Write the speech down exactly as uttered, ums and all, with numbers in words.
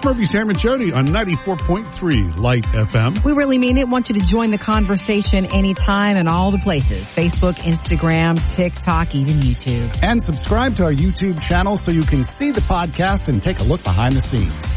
It's Murphy, Sam, and Jody on ninety-four point three Light F M. We really mean it. Want you to join the conversation anytime and all the places. Facebook, Instagram, TikTok, even YouTube. And subscribe to our YouTube channel so you can see the podcast and take a look behind the scenes.